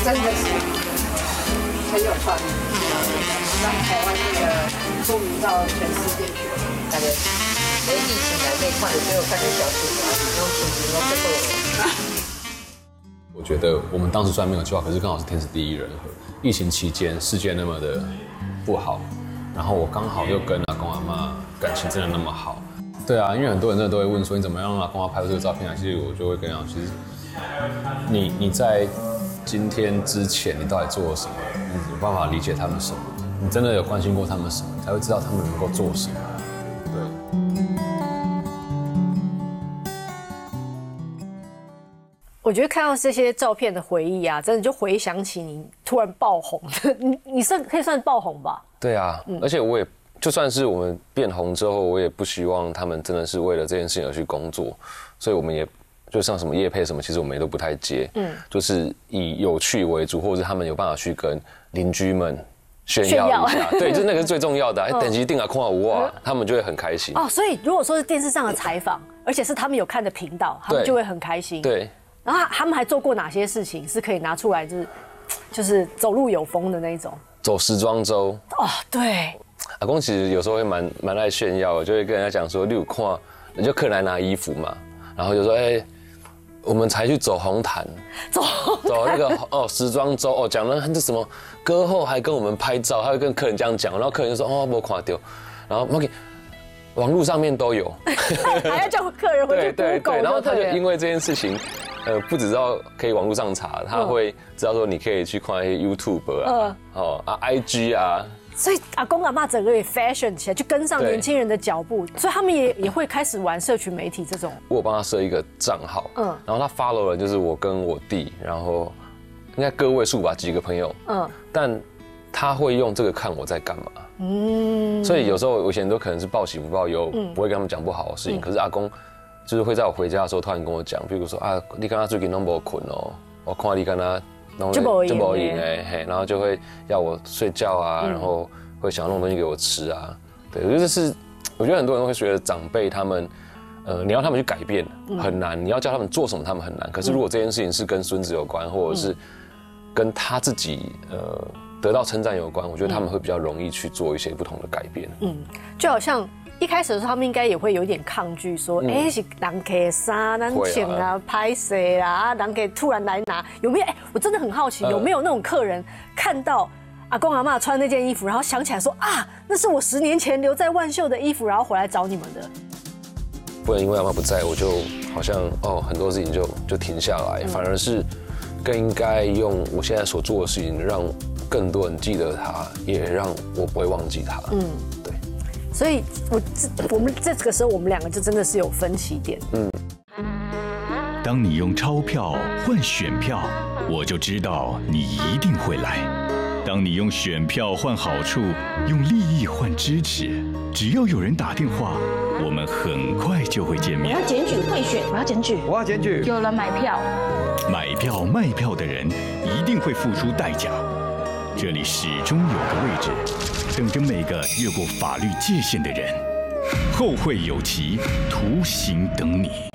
真的是很有创意，让台湾那个出名到全世界去。 大概疫情来那块，所以我看见小吃用品质都不够。 我觉得我们当时虽然没有计划，可是刚好是天时地利人和。疫情期间世界那么的不好，然后我刚好又跟阿公阿嬷感情真的那么好。对啊，因为很多人真的都会问说你怎么样让阿公阿嬷拍出这个照片啊？其实我就会跟他讲，其实你在今天之前你到底做了什么？你有办法理解他们什么？你真的有关心过他们什么？你才会知道他们能够做什么。对。 我觉得看到这些照片的回忆啊，真的就回想起你突然爆红，你可以算爆红吧？ 对啊，而且我也就算是我们变红之后，我也不希望他们真的是为了这件事情而去工作，所以我们也就像什么业配什么，其实我们也都不太接，就是以有趣为主，或者是他们有办法去跟邻居们炫耀一下，对，就那个是最重要的。等级定啊，空啊无啊，他们就会很开心。 哦，所以如果说是电视上的采访，而且是他们有看的频道，他们就会很开心。 对。 然后他们还做过哪些事情是可以拿出来，就是走路有风的那一种？ 走时装周。 哦，对。 阿公其实有时候会蛮爱炫耀，就会跟人家讲说，例如看，你就客人来拿衣服嘛，然后就说，我们才去走红毯，走那个时装周讲了这什么歌后还跟我们拍照，他会跟客人这样讲，然后客人就说没看到，然后网络上面都有， 还要叫客人回去 Google， 然后他就因为这件事情。不只知道可以网络上查，他会知道说你可以去看一些 YouTube 啊、IG 啊， 所以阿公阿嬷整个也 fashion 起来，就跟上年轻人的脚步，所以他们也会开始玩社群媒体这种。 我有帮他设一个账号，然后他 follow 了就是我跟我弟，然后应该个位数吧，几个朋友，但他会用这个看我在干嘛，所以有时候我以前都可能是报喜不报忧，不会跟他们讲不好的事情，可是阿公。就是会在我回家的时候突然跟我讲，比如说啊，你刚刚最近都没困哦，我看你刚刚就没赢然后就会要我睡觉啊，然后会想要弄东西给我吃啊，对，我觉得很多人会觉得长辈他们，你要他们去改变很难，你要叫他们做什么他们很难，可是如果这件事情是跟孙子有关，或者是跟他自己得到称赞有关，我觉得他们会比较容易去做一些不同的改变。 就好像。一开始的时候，他们应该也会有点抗拒，说，是人客衫、咱请啊、拍摄啦，人客突然来拿，有没有？我真的很好奇，有没有那种客人看到阿公阿嬷穿那件衣服，然后想起来说啊，那是我10年前留在万秀的衣服，然后回来找你们的。 不能因为阿嬷不在，我就好像很多事情就停下来，反而是更应该用我现在所做的事情，让更多人记得他，也让我不会忘记他。对。 所以我们这个时候，我们两个就真的是有分歧点。 当你用钞票换选票，我就知道你一定会来；当你用选票换好处，用利益换支持，只要有人打电话，我们很快就会见面。 我要检举贿选，我要检举， 我要检举。 有人买票， 买票卖票的人一定会付出代价。这里始终有个位置，等着每个越过法律界限的人。后会有期，徒刑等你。